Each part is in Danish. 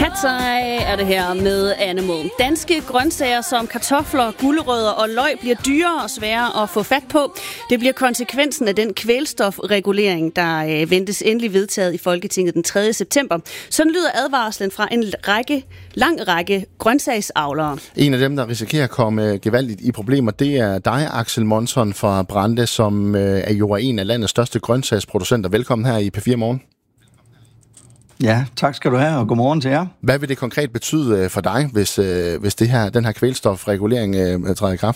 Cat's Eye er det her med Animal. Danske grøntsager som kartofler, gulerødder og løg bliver dyrere og sværere at få fat på. Det bliver konsekvensen af den kvælstofregulering, der ventes endelig vedtaget i Folketinget den 3. september. Sådan lyder advarslen fra en lang række grøntsagsavlere. En af dem, der risikerer at komme gevaldigt i problemer, det er dig, Axel Monson fra Brande, som er jo en af landets største grøntsagsproducenter. Velkommen her i P4 Morgen. Ja, tak skal du have, og godmorgen til jer. Hvad vil det konkret betyde for dig, hvis den her kvælstofregulering træder i kraft?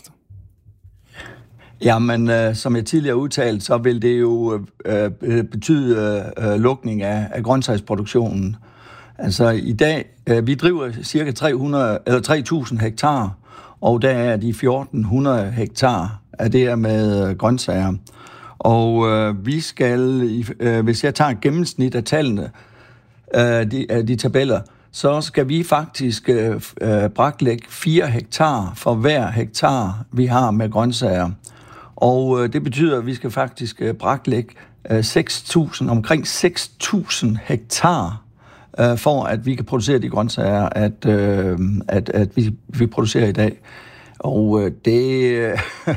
Jamen, som jeg tidligere udtalt, så vil det jo betyde lukning af grøntsagsproduktionen. Altså i dag, vi driver cirka 3.000 hektar, og der er de 1.400 hektar af det her med grøntsager. Og vi skal, hvis jeg tager et gennemsnit af tallene, de tabeller, så skal vi faktisk braklægge 4 hektar for hver hektar, vi har med grøntsager. Og det betyder, at vi skal faktisk braklægge omkring 6.000 hektar, for at vi kan producere de grøntsager, at vi producerer i dag. Og det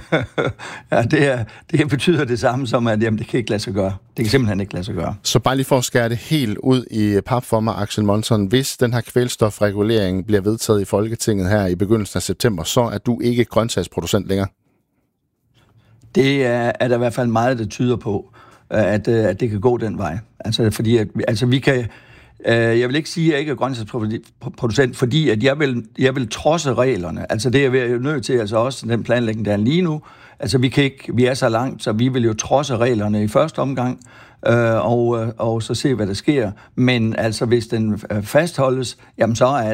betyder det samme som, at det kan ikke lade sig gøre. Det kan simpelthen ikke lade sig gøre. Så bare lige for at skære det helt ud i pap for mig, Axel Monson. Hvis den her kvælstofregulering bliver vedtaget i Folketinget her i begyndelsen af september, så er du ikke grøntsagsproducent længere? Det er der i hvert fald meget, der tyder på, at det kan gå den vej. Altså fordi vi kan... Jeg vil ikke sige, at jeg ikke er grøntsagsproducent, fordi at jeg vil trodse reglerne. Altså det er jeg nødt til, altså også den planlægning, der er lige nu. Altså vi er så langt, så vi vil jo trodse reglerne i første omgang, og så se, hvad der sker. Men altså hvis den fastholdes, jamen så er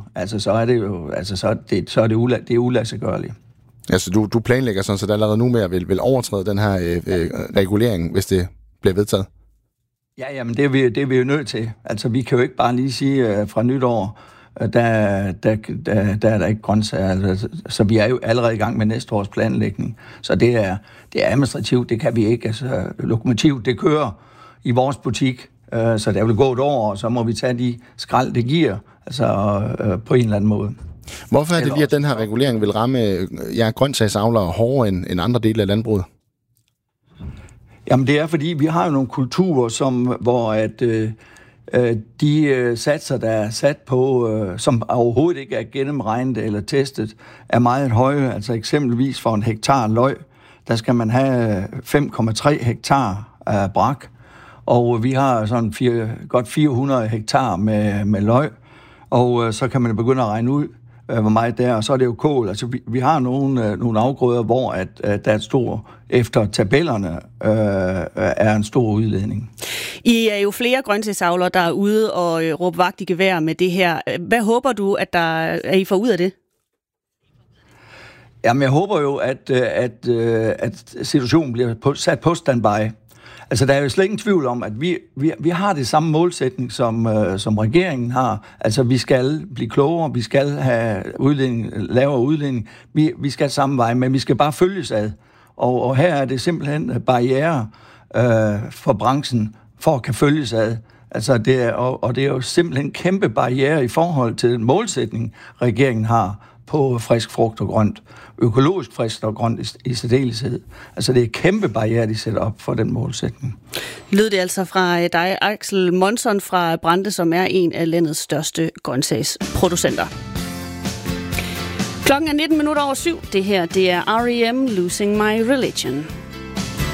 det uladsiggørligt. Altså du planlægger sådan, så der allerede nu med vil overtræde den her regulering, hvis det bliver vedtaget? Ja, jamen det er vi jo nødt til. Altså vi kan jo ikke bare lige sige fra nytår, der er der ikke grøntsager. Altså, så vi er jo allerede i gang med næste års planlægning. Så det er administrativt, det kan vi ikke. Altså lokomotiv, det kører i vores butik, så der vil gå et år, og så må vi tage de skrald, det giver, altså på en eller anden måde. Hvorfor er det lige, at den her regulering vil ramme grøntsagsavlere hårdere end andre dele af landbruget? Jamen det er, fordi vi har jo nogle kulturer, hvor de satser, der er sat på, som overhovedet ikke er gennemregnet eller testet, er meget høje. Altså eksempelvis for en hektar løg, der skal man have 5,3 hektar af brak. Og vi har sådan godt 400 hektar med løg. Og så kan man begynde at regne ud, hvor meget der er, og så er det jo kål. Altså, vi har nogle afgrøder, hvor der er et stor, efter tabellerne, er en stor udledning. I er jo flere grøntsagsavlere, der er ude og råbe vagt i gevær med det her. Hvad håber du, at I får ud af det? Jamen, jeg håber jo, at situationen bliver sat på standby. Altså, der er jo slet ingen tvivl om, at vi har det samme målsætning, som regeringen har. Altså, vi skal blive klogere, vi skal have lavere udledning. Vi skal samme vej, men vi skal bare følges ad. Og her er det simpelthen barriere for branchen for at kan følges ad. Altså, det er jo simpelthen kæmpe barriere i forhold til den målsætning, regeringen har på frisk frugt og grønt. Økologisk frisk og grønt i særdeleshed. Altså det er kæmpe barriere, de sætter op for den målsætning. Lød det altså fra dig, Axel Monson fra Brande, som er en af landets største grøntsagsproducenter. Klokken er 19:07. Det her, det er R.E.M. Losing My Religion.